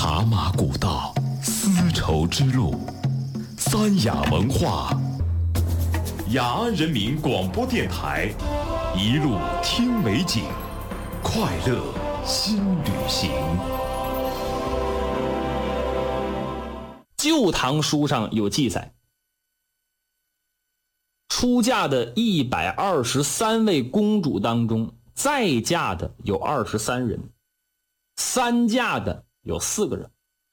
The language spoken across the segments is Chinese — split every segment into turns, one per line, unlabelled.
茶马古道，丝绸之路，三雅文化，雅安人民广播电台，一路听美景，快乐新旅行。
旧唐书上有记载，出嫁的123位公主当中，再嫁的有23人，三嫁的有4个人。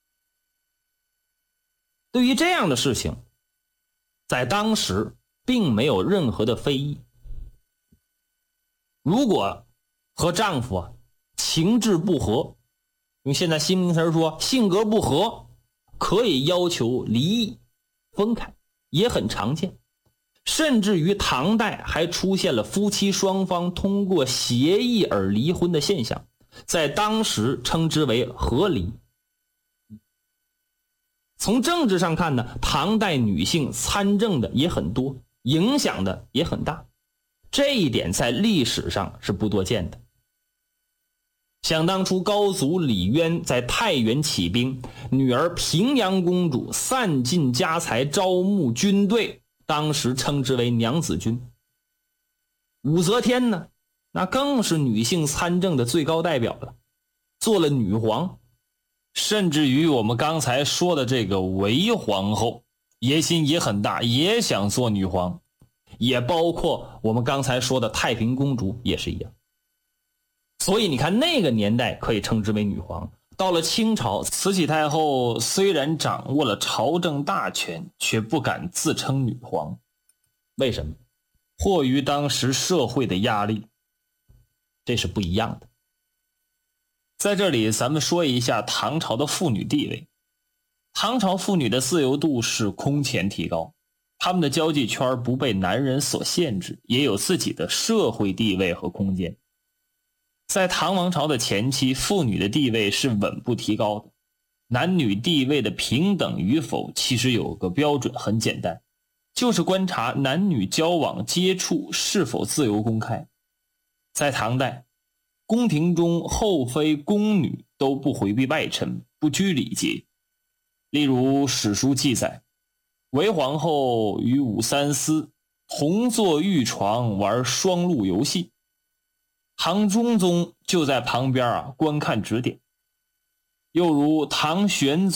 对于这样的事情，在当时并没有任何的非议。如果和丈夫情志不合，用现在新名词说性格不合，可以要求离异分开，也很常见。甚至于唐代还出现了夫妻双方通过协议而离婚的现象，在当时称之为和离。从政治上看呢，唐代女性参政的也很多，影响的也很大，这一点在历史上是不多见的。想当初高祖李渊在太原起兵，女儿平阳公主散尽家财招募军队，当时称之为娘子军。武则天呢，那更是女性参政的最高代表了，做了女皇。甚至于我们刚才说的这个韦皇后，野心也很大，也想做女皇，也包括我们刚才说的太平公主也是一样。所以你看，那个年代可以称之为女皇。到了清朝，慈禧太后虽然掌握了朝政大权，却不敢自称女皇。为什么？迫于当时社会的压力，这是不一样的。在这里咱们说一下唐朝的妇女地位。唐朝妇女的自由度是空前提高，她们的交际圈不被男人所限制，也有自己的社会地位和空间。在唐王朝的前期，妇女的地位是稳步提高的。男女地位的平等与否，其实有个标准，很简单，就是观察男女交往接触是否自由公开。在唐代，宫廷中后妃宫女都不回避外臣，不拘礼节。例如史书记载，韦皇后与武三思同坐玉床玩双陆游戏，唐中宗就在旁边观看指点。又如唐玄宗